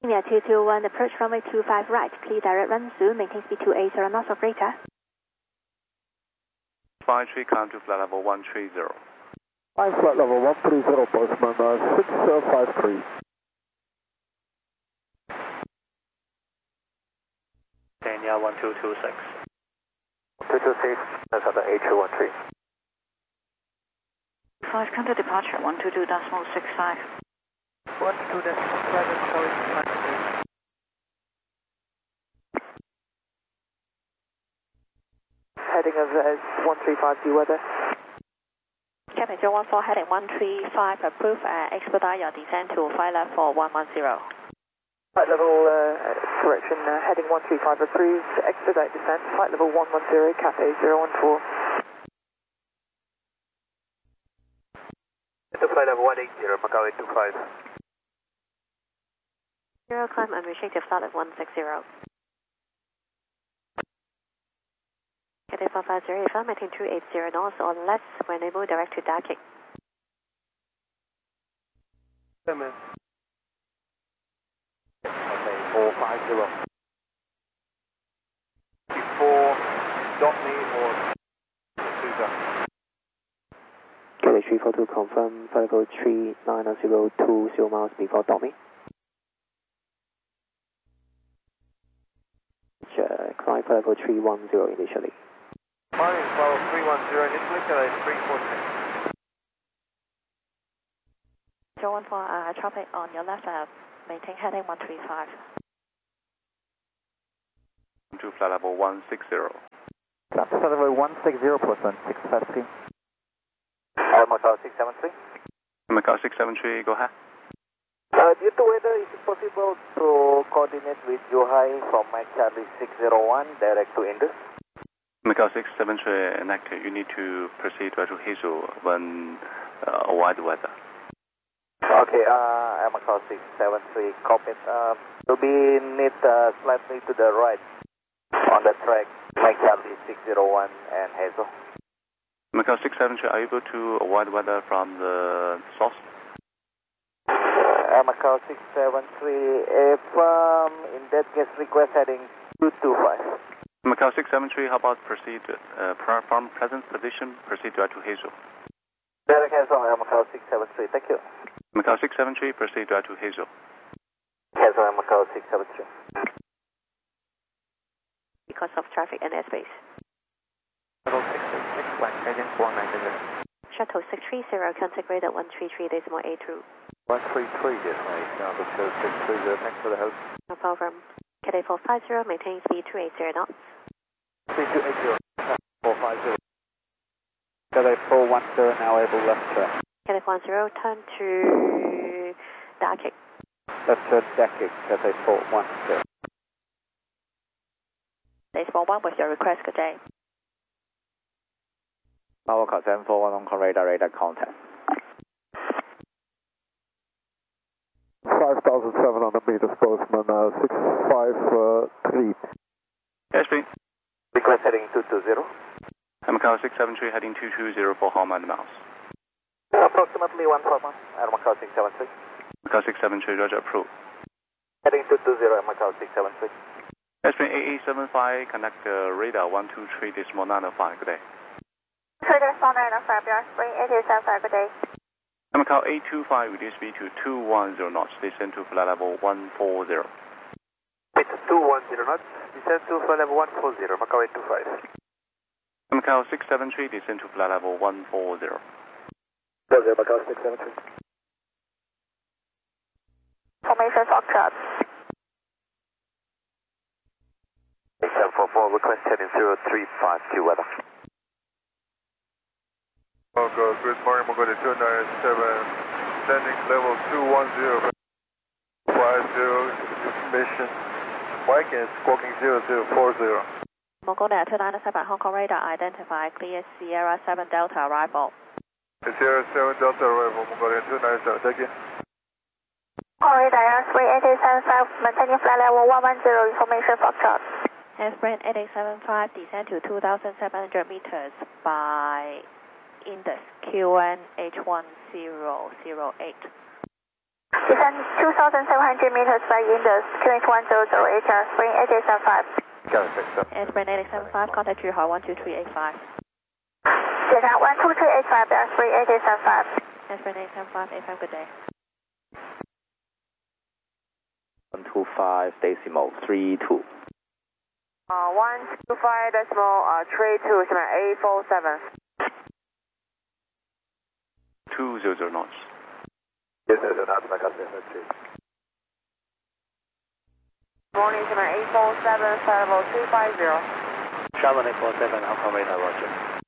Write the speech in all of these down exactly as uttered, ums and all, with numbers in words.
India two two one, approach runway two five right, clear direct run soon, maintain speed two eighty knots or greater. five three, climb to flight level one three zero. Five flight level one three zero, Postman uh, six five three. Daniel one two two six. two two six, that's at the A two one three. five, counter departure, one two two decimal six five. one two two decimal seven, showing flight heading of uh, one three five, due weather. Captain zero one four, heading one three five, approve, uh, expedite your descent to flight level one one zero. Flight level uh, correction, uh, heading one three five approved, expedite descent, flight level one one zero, Cathay zero one four. To flight level one eight zero, Macau eight two five. Zero climb unrestricted flight level one six zero. Cathay four five zero, if I maintain two eighty knots or less when able direct to Dakar. Seven. Okay, four five zero. Before dot me or Susan. Cathay three four two, confirm flight level three nine zero two zero miles before dot me. Uh, climb flight level three one zero initially. Climbing level three one zero initially, Cathay three four six. zero one four, uh, traffic on your left, uh, maintain heading one three five. To flight level one six zero. Flight level one six zero, Postman six five three. Uh, Macau six seven three. Macau six seven three, go ahead. Uh, due to weather, is it possible to coordinate with Zhuhai from Mike Charlie six zero one direct to Indus? Macau six seven three, inactive. You need to proceed to Hazel when uh, wide weather. Okay, uh, I'm Macau six seven three, copy. Uh, to be need uh, slightly to the right on the track, Mike Charlie six zero one and Hazel. Macau six seven three, are you able to avoid weather from the source? Uh, Macau six seven three, if um, in that case request heading two two five. Macau six seven three, how about proceed uh, from present position, proceed to Hazel? Direct Hazel, I'm Macau six seven three, thank you. Macau six seven three, proceed to Hazel. Hazel, I'm Macau six seven three. Because of traffic and airspace. Level six six, flight heading one nine zero. Shuttle six three zero, contact radar one three three decimal eight two. one three three, yes, mate. Now the show six three zero, thanks for the host. No problem. Cathay four five zero, maintain speed two eighty knots. three two eight zero, four five zero. Cathay four one zero, now able left track. Cathay four one zero, turn to Dakar. Left turn Dakar, Cathay four one zero. Base four one with your request, good day. Power car seven four one on radar, radar contact. five thousand seven hundred meters, Postman uh, six five three. Yes, please. Request heading two two zero. Macau six seven three, heading two two zero for how many miles? Approximately one four miles. Macau six seven three. Macau six seven three, Roger, approved. Heading two two zero, Macau six seven three. Yes, please. A A seven five, connect uh, radar one two three decimal nine five, good day. Radar four nine five, spring eight eight seven five, good day. Macau eight two five, reduce speed to two one zero knots, descend to flight level one four zero. It's two one zero knots, descend to flight level one four zero, Macau eight two five. Macau six seven three, descend to flight level one four zero. four zero, Macau six seven three. Formation Foxtrot. eight seven four four, request heading zero three five two weather. Mongo, good morning, Mongo two nine seven, landing level two one zero five zero, mission, Mike and squawking zero zero four zero. Mongolia two nine seven, Hong Kong radar, identify clear Sierra seven Delta arrival. Sierra seven Delta arrival, Mongolia two nine seven, thank you. Hong Kong radar, airspeed eight eight seven five, maintaining flight level one one zero, information Foxtrot. Airspeed eight eight seven five, descend to two thousand seven hundred meters by Indus Q N H one zero zero eight. Descend two thousand seven hundred meters by Indus, Q H one zero zero H R, spring eight eight seven five. Spring eight eight seven five, contact Juhai one two three eight five. Juhai one two three eight five, spring eight eight seven five. Spring eight seven five, eight five, good day. one two five decimal three two. Uh, one two five decimal uh, three two, eight four seven. two hundred knots. Yes, sir, that's my cousin. Morning, eight four seven, level two five zero. Sharman eight four seven, Hong Kong radar, roger.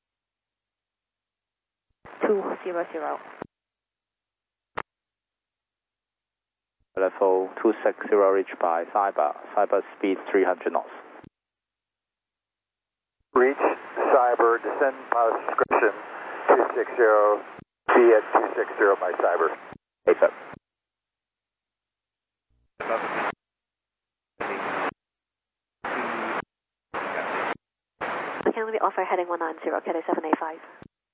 two hundred. Level two six zero reached by Cyber, Cyber speed three hundred knots. Reach Cyber, descend pilot description two six zero, B at two six zero by Cyber. Hey, sir. Can we offer heading one nine zero, K D seven eight five?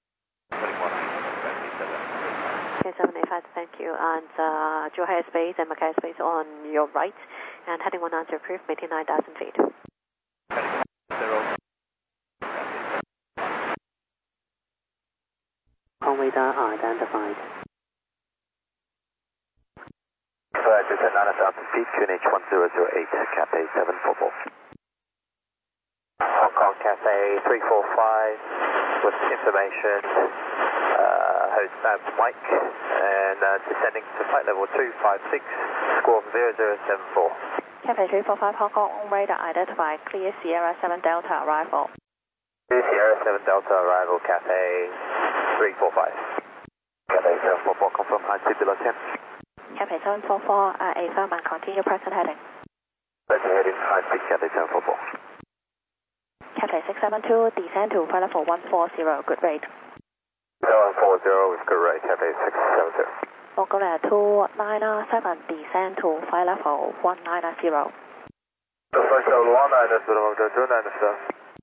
K seven eight five, thank you. And uh, Juhai space and Mackay space on your right. And heading one nine zero approved, maintain nine thousand feet. On radar identified. Flight descend nine thousand feet, Q H one zero zero eight, Cathay seven four four. Hong Kong Cathay three four five with information, uh, host nav Mike, and uh, descending to flight level two five six, squawk zero zero seven four. Cathay three four five, Hong Kong on radar identified, clear Sierra seven Delta arrival. Clear Sierra seven Delta arrival, Cathay three four five. Cathay seven four four, confirm high speed below ten. Cathay seven four four, uh, affirm and continue present heading. Present heading, high speed, Cathay seven four four. Cathay six seven two, descend to flight level one four zero, good rate. seven four zero with good rate, Cathay six seven two. Vocala two nine seven, descend to flight level one nine zero. Flight level one nine zero, two nine zero.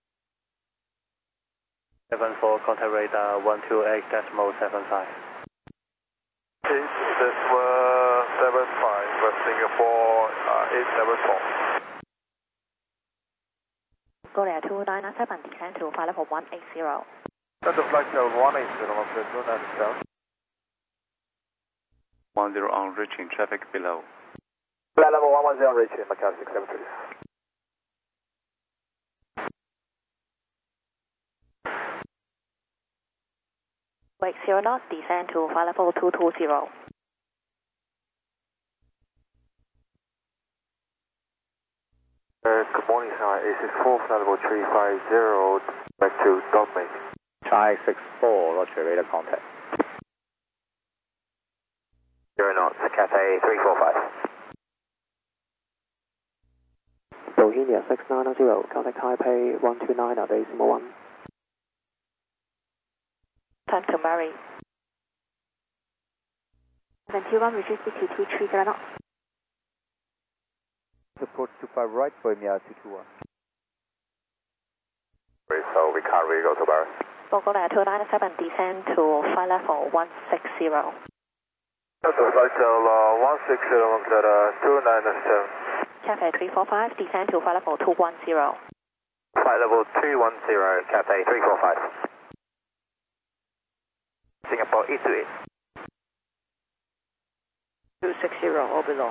seven four, contact radar one two eight decimal seven five. eight decimal seven five, Singapore uh, eight seven four. Golia two nine seven, descend to flight level one eight zero. That's a flight level one eight zero, two nine zero. one zero on reaching, traffic below. Flight level one one zero reaching, Macau six seven three. Wake zero knots, descend to flight level two two zero. Uh, good morning, sir. A six four, flight level three five zero, back to Dominic. Chai six four, roger, radar contact. Zero knots, Cathay three four five. Bohemia six nine zero, contact Taipei one two nine, decimal one. Time to Murray. seven two one, reduce to two two three zero knots. Support two five right, Bohemia two two one. So we can't really go to Barris. Vocala two nine seven, descend to flight level one six zero. That's a flight level one six zero, two nine seven. Cathay three four five, descend to flight level two one zero. Flight level two one zero, Cathay three four five. Singapore eight two eight. two six zero or below.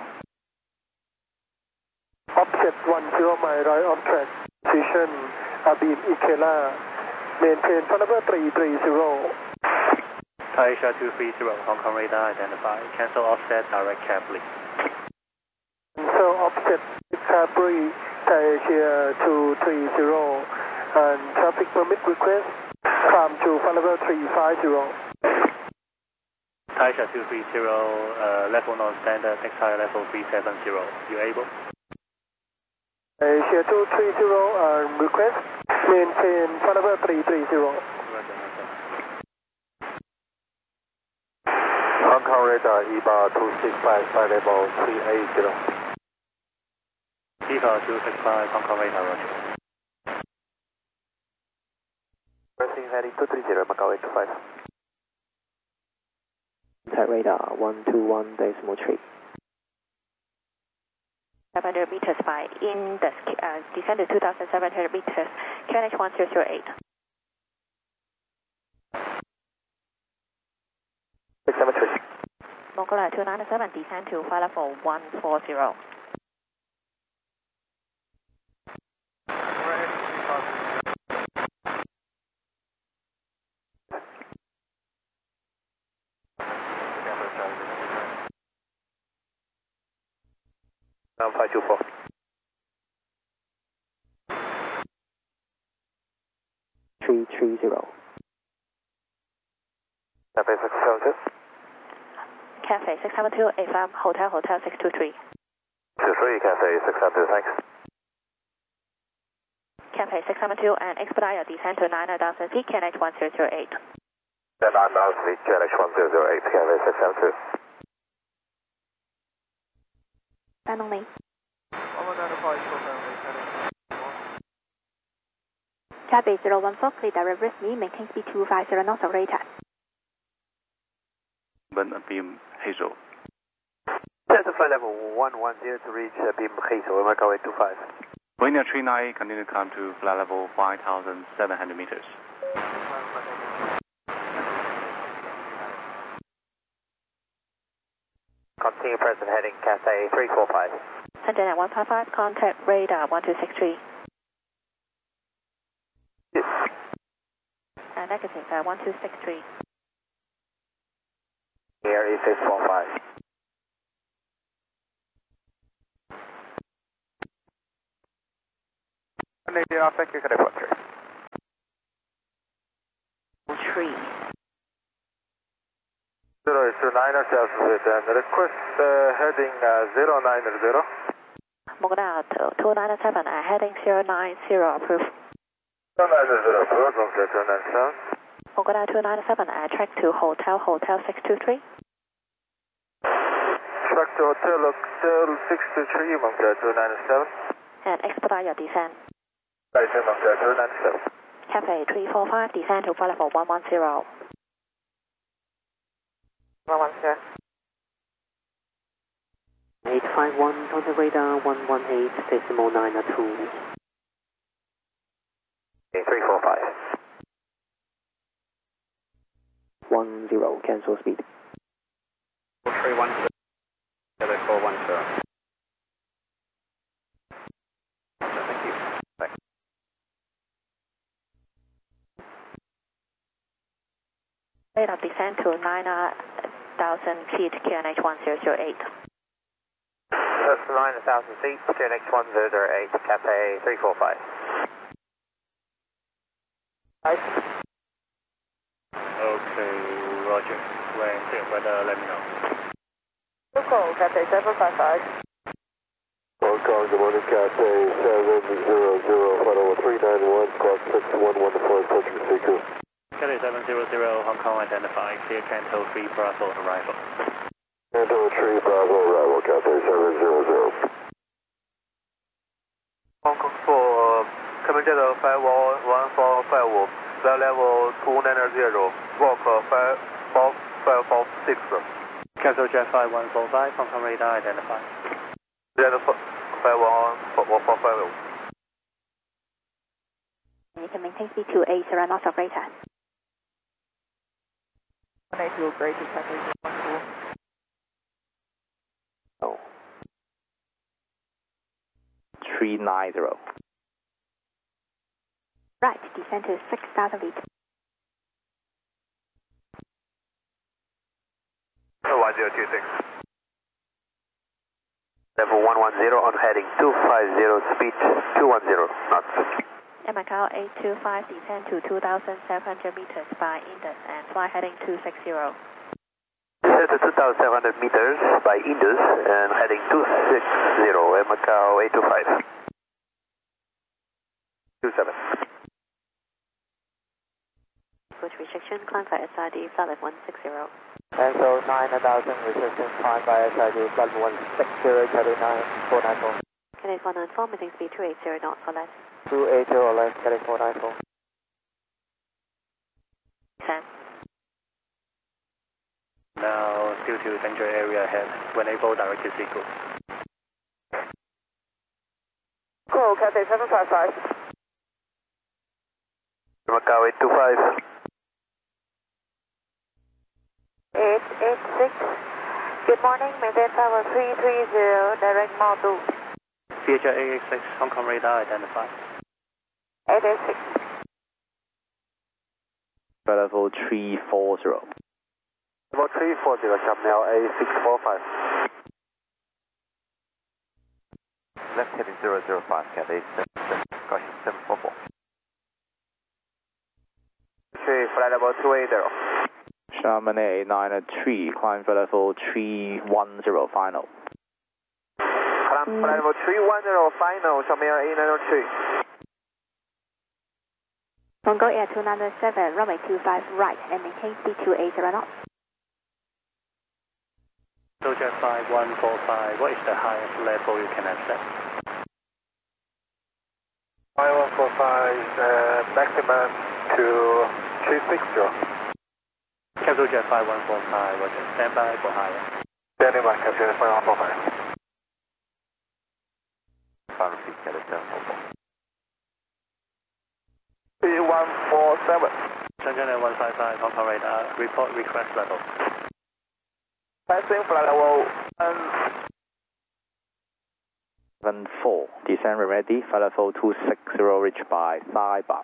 Offset one zero, my right on track. Position Abim Ikela. Maintain flight level three three zero. Asia two three zero, Hong Kong radar identified. Cancel offset, direct cab lead. So offset Cabri, Asia two three zero, and traffic permit request. Come to flight level three five zero. Asia two three zero, uh, level non-standard, next higher level three seven zero. You able? Asia two three zero, uh, request. Maintain flight level three three zero. Hong Kong radar, E B A two six five, flight level three eight zero. E B A two six five, Hong Kong radar, roger. Pressing heading two three zero, Macau eight two five. Contact radar one two one decimal three. seven hundred meters by Indus, uh, descend to two thousand seven hundred meters, Q N H one zero zero eight. six seven three. Mongolia two nine seven, descend to flight level one four zero. Now five two four. three three zero. Cafe six seven two. Cafe six seven two, A F M, Hotel Hotel six two three. two three, Cafe six seven two, thanks. Cafe six seven two and expedite your descent to nine thousand feet, Q N H one zero zero eight. nine thousand feet, Q N H one zero zero eight, Cafe six seven two. Finally. Taipei zero one four, clear direct with me, maintain speed two five zero knots operator. Burn a beam Hazel. Delta flight level one one zero to reach uh, beam Hazel, America eight two five. Wind three nine, continue to climb to flight level five thousand seven hundred meters. Continue present heading Cathay three four five. Antenna one five five, contact radar one two six three. Yes. Uh, negative, uh, one two six three. Air is six four five. Canadian Thank you, Cadet one three. Tree. Zero is two nine ourselves with and request uh, heading uh, zero nine zero. Mongolia two nine seven, uh, heading zero nine zero, approved. zero nine zero, approved, Mongolia two nine seven. Mongolia two nine seven, uh, track to Hotel Hotel six two three. Track to Hotel Hotel six two three, Mongolia two nine seven. And expedite your descent. Mongolia two nine seven. Cafe three four five, descend to flight level one one zero. one one zero. eight five one, contact radar one one eight decimal nine two. Okay, three four five. one zero, cancel speed. three one zero. Cadet four one zero. Thank you. Bye. Rate of descent to nine thousand feet, Q N H one zero zero eight. That's nine thousand feet, Q N H one zero zero eight, Cathay three four five. Okay, roger. When clear weather, let me know. Local, Cathay seven five five. Hong Kong, good morning, Cathay seven zero zero, flight level three nine one, squawk six one one, deploy approaching Seeker. Cathay seven zero zero, Hong Kong identified, clear Canto three Bravo arrival. Canto three Bravo arrival, Cathay seven zero zero. Hong Kong four, coming to the five one four five, flight level two nine zero, walk five four five four six. Cancel Jet five one four five, Hong Kong radar identified. Jet five one four five. You can maintain speed two eight zero knots operator. one eight two, great, Cathay one two. Oh. three nine zero. Right, descend to six thousand feet. one zero two six. Level one one zero on heading two five zero, speed two one zero knots. Macau eight two five, descend to two thousand seven hundred meters by Indus and fly heading two six zero. Descend to two thousand seven hundred meters by Indus and heading two six zero, Macau eight two five. two seven. Approach restriction, climb by S I D, flight level one six zero. Cancel nine thousand, resistance, climb by S I D, flight level one six zero, Cathay nine four nine four. Cathay four nine four, maintain speed two eight zero knots or less. two eight zero or less, Cathay four nine four. ten. Now due to danger area ahead. When able, direct to Seagull. Go, Cathay seven five five. Macau eight two five. eight eight six. Good morning, maintain tower three three zero, direct model. C H R eight eight six, Hong Kong radar identified. eight eight six. Level three four zero. Level three four zero, Chapnel A six four five. Left heading zero zero five, Cathay caution seven four four. three, flight level two eight zero. Sherman A nine three, climb for level three one zero, final. Climb for level three one zero, final, Sherman A nine three. Mongol Air two nine seven, runway two five right, and maintain speed two eight zero knots. Soldier five one four five, what is the highest level you can accept? five one four five, uh, maximum to three six zero. Capital Jet five one four five, roger. Stand by for higher. Standing by, Capital Jet five one four five. Final feet, Cathay seven four four. three one four seven. Shenzhen Air one five five, Hong Kong radar, report request level. Passing flight level seven four, descent ready, flight level two six zero, reach by Saiba.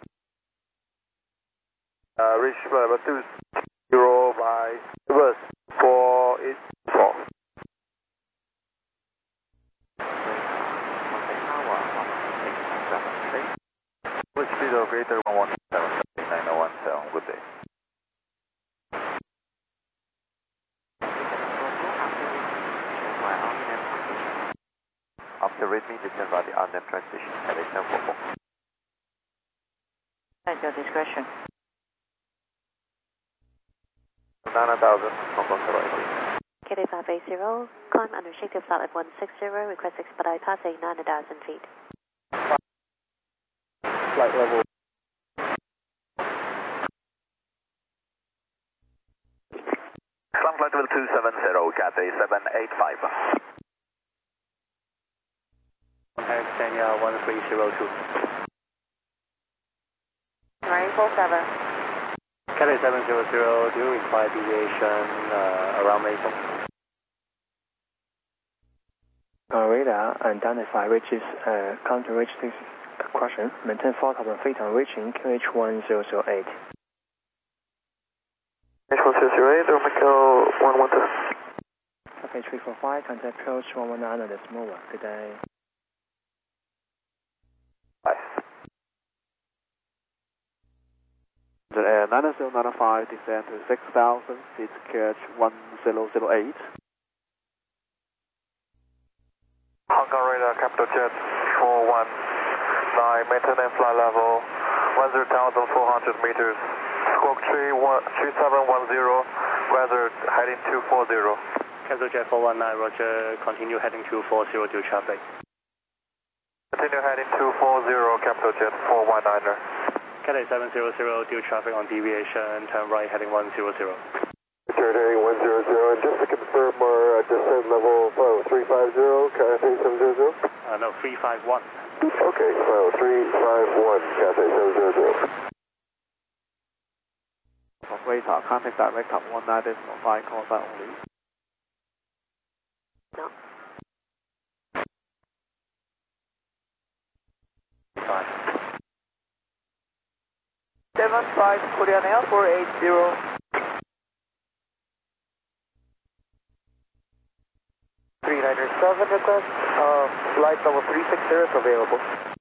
Uh, reach flight level two zero by reverse four eight four. With speed of greater one one seven, nine oh one seven, good day. After reading, descend by the unnamed transition, Cathay seven four four. At your discretion. nine thousand, Hong Kong Seven. Cathay five eight zero, climb unrestricted flight level one six zero, request expedite passing nine thousand feet. Flight level. Climb flight level two seven zero, Cathay seven eight five. Contact Kenya one three zero two. nine four seven. Cathay seven zero zero, do you require deviation uh, around Mason? Uh, radar identify reaches uh, counter reach six question. Maintain four thousand feet on reaching Q H one zero zero eight. Q H one zero zero eight, Macau one one two. Okay, three four five, contact approach one one nine on the small one. Good day. Air nine zero nine five, descend to six thousand feet, Q H one zero zero eight. Hong Kong radar, Capital Jet four one nine, maintain and flight level one zero thousand four hundred meters. Squawk three seven one zero, weather heading two four zero. Capital Jet four one nine, roger, continue heading two four zero due traffic. Continue heading two four zero, Capital Jet four one niner. Cathay seven zero zero, due traffic on deviation, turn right heading one zero zero. Turn heading one zero zero, and just to confirm our uh, descent level oh, three five zero, Cathay seven zero zero? Uh, no, three five one. Okay, so three five one, Cathay seven zero zero. Operator, contact director one nine five, call that only. No. Fine. seven five, Korean Air four eight zero. three nine seven request, uh, flight level three six zero is available.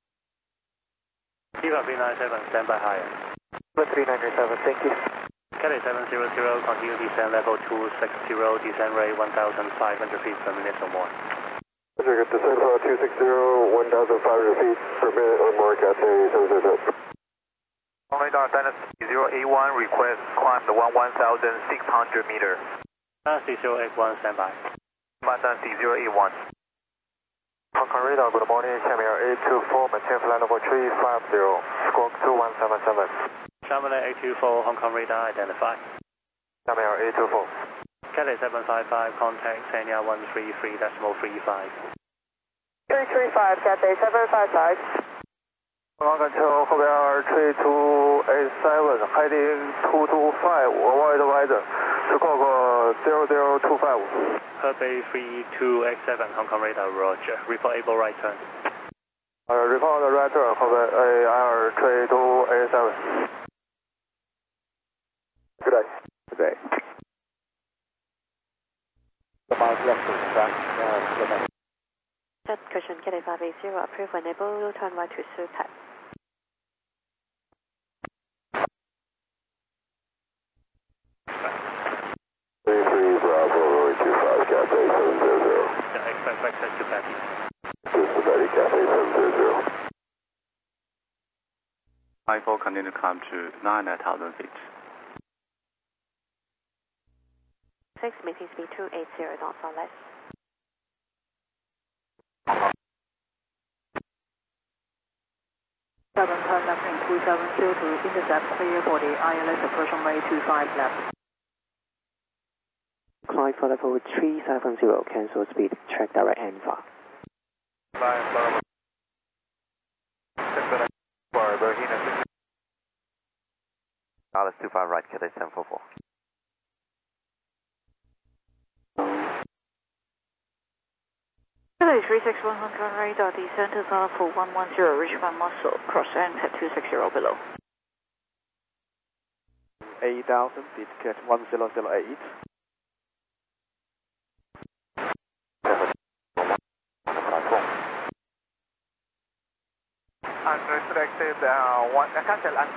Viva three nine seven, stand by higher. three nine seven, thank you. Cathay seven zero zero, continue descend level two six zero, descend rate one thousand five hundred feet per minute or more. Roger, descent level two six zero, one thousand five hundred feet per minute or more, Cathay seven zero zero. Radar Dynasty zero eight one, request climb the one one thousand six hundred meter. Dynasty zero eight one, stand by. Dynasty zero eight one. Hong Kong radar, good morning, Xiamen eight two four, maintain flight level three five zero, squawk two one seven seven. Xiamen eight two four, Hong Kong radar identified. Xiamen eight two four. Cathay seven five five, contact Sanya one three three decimal three five. three three five, Cathay seven five five. Ground control, Hotel three two eight seven, heading two two five, avoid weather, squawk zero zero two five. Hebei three two eight seven, Hong Kong radar, roger. Report able right turn. Uh, report right turn, Hebei A R three two eight seven. Good day. Good day. The miles left to track, uh, left. Jet Cushion Cathay five eight zero, approved, enable, turn right to Suipat. three three Bravo two five, Cathay seven zero zero. Yeah, expect access to Patty. Cincinnati, Cathay seven zero zero. I four continue to climb to nine thousand feet. six, meeting speed two eight zero knots or less. seven, turn left in two seven zero two, intercept clear for the I L S approach runway two five left. Climb for level three seven zero, cancel speed, check direct and far. Alice two five right, Cathay seven four four. Cathay three six one Hong Kong radar, descent to for one one zero, Richmond Muscle, cross end at two six zero below. eight thousand, feet, get one zero zero eight. Unrestricted, uh, one, uh, cancel,